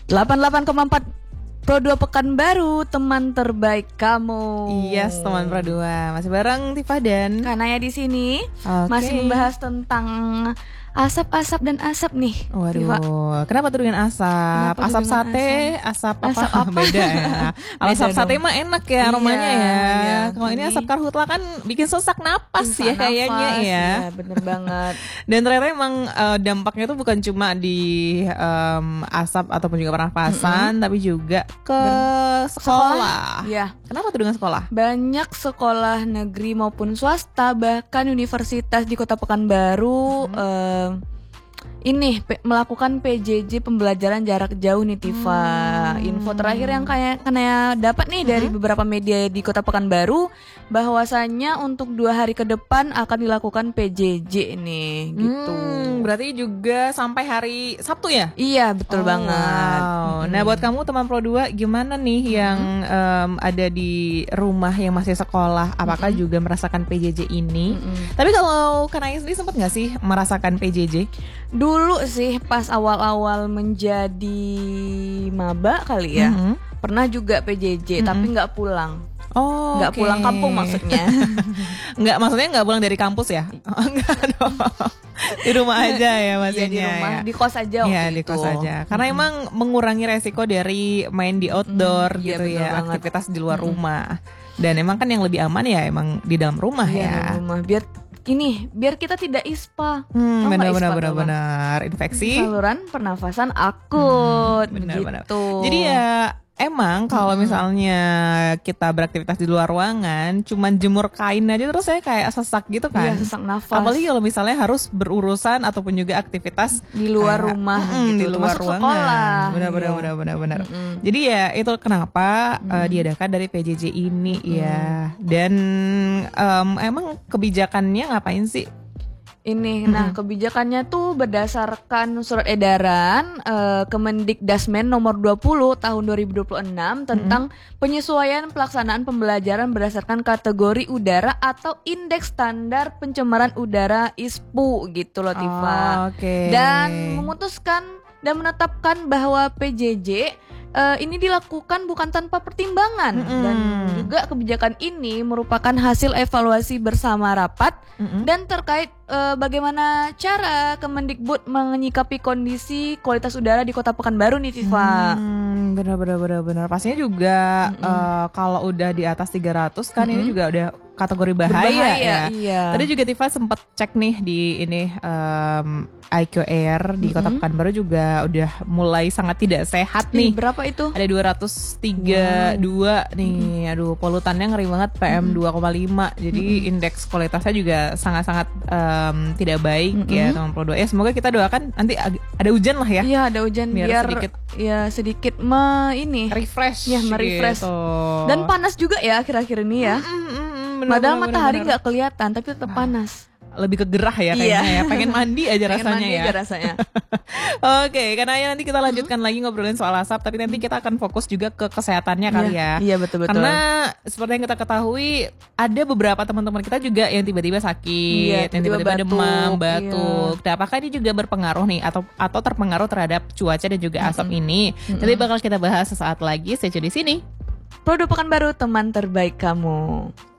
88,4 Pro 2 Pekanbaru, teman terbaik kamu. Yes, teman Pro 2. Masih bareng Tifa dan Kanaya di sini. Oke. Masih membahas tentang asap dan asap nih. Waduh, Tifa. kenapa tuh dengan asap? Kenapa Asap dengan sate, asap apa? Asap apa? Beda ya. Kalau asap Beda sate dong. mah enak ya aromanya Iya, ya. iya. Kalau ini Ini asap karhutla kan bikin sesak napas Susah ya kayaknya nafas, ya. Iya, bener banget. Dan ternyata emang dampaknya tuh bukan cuma di asap ataupun juga pernapasan, tapi juga ke sekolah. Iya. Kenapa tuh dengan sekolah? Banyak sekolah negeri maupun swasta, bahkan universitas di Kota Pekanbaru melakukan PJJ, pembelajaran jarak jauh nih Tifa. Info terakhir yang kena dapat nih dari beberapa media di Kota Pekanbaru, bahwasanya untuk 2 hari ke depan akan dilakukan PJJ nih gitu. Berarti juga sampai hari Sabtu ya? Iya, betul banget. Wow. Nah, buat kamu teman Pro 2 gimana nih yang ada di rumah yang masih sekolah? Apakah juga merasakan PJJ ini? Tapi kalau Kanaya sendiri sempat nggak sih merasakan PJJ? Dulu sih pas awal-awal menjadi maba kali ya, pernah juga PJJ tapi nggak pulang. Oh, Nggak pulang kampung maksudnya. Nggak, maksudnya nggak pulang dari kampus ya? Enggak dong. Di rumah aja ya maksudnya. Iya, di rumah, ya. di kos aja waktu Iya, di itu. kos aja. Karena emang mengurangi resiko dari main di outdoor Iya, gitu betul ya, banget. aktivitas di luar rumah. Dan emang kan yang lebih aman ya emang di dalam rumah Iya, ya. di rumah. Biar kita tidak ISPA. Tahu nggak ISPA tuh apa? Benar. Infeksi. Saluran pernafasan akut. Benar. Begitu. Jadi ya emang kalau misalnya kita beraktivitas di luar ruangan, cuman jemur kain aja terus saya kayak sesak gitu kan. Iya, sesak nafas. Apalagi kalau misalnya harus berurusan ataupun juga aktivitas Di luar rumah gitu, di luar termasuk ruangan. sekolah. Benar. Jadi ya itu kenapa diadakan dari PJJ ini ya. Dan emang kebijakannya ngapain sih? Nah kebijakannya tuh berdasarkan surat edaran Kemendikdasmen nomor 20 tahun 2026 tentang penyesuaian pelaksanaan pembelajaran berdasarkan kategori udara atau indeks standar pencemaran udara ISPU gitu loh Tifa. Oke. Dan memutuskan dan menetapkan bahwa PJJ ini dilakukan bukan tanpa pertimbangan, dan juga kebijakan ini merupakan hasil evaluasi bersama rapat dan terkait bagaimana cara Kemendikbud menyikapi kondisi kualitas udara di Kota Pekanbaru nih Tifa. Benar. Pastinya juga kalau udah di atas 300 kan ini juga udah kategori bahaya ya. Iya. Tadi juga Tifa sempat cek nih di ini IQ Air di Kota Pekanbaru juga udah mulai sangat tidak sehat nih. Berapa itu? Ada 232 nih. Aduh, polutannya ngeri banget, PM 2,5. Jadi indeks kualitasnya juga sangat-sangat tidak baik ya teman Pro 2. Ya semoga kita doakan nanti ada hujan lah ya. Iya, ada hujan biar sedikit refresh. Ya, merefresh. Gitu. Dan panas juga ya akhir-akhir ini ya. Padahal matahari nggak kelihatan tapi tetap panas. Lebih ke gerah ya kayaknya ya. Pengen mandi aja rasanya. Oke, karena nanti kita lanjutkan lagi ngobrolin soal asap, tapi nanti kita akan fokus juga ke kesehatannya kali ya. Iya, betul. Karena seperti yang kita ketahui ada beberapa teman-teman kita juga yang tiba-tiba sakit, yang tiba-tiba demam, batuk. Nah, apakah ini juga berpengaruh nih atau terpengaruh terhadap cuaca dan juga asap ini? Nanti bakal kita bahas sesaat lagi. Stay tune di sini. Pro 2 Pekanbaru, teman terbaik kamu.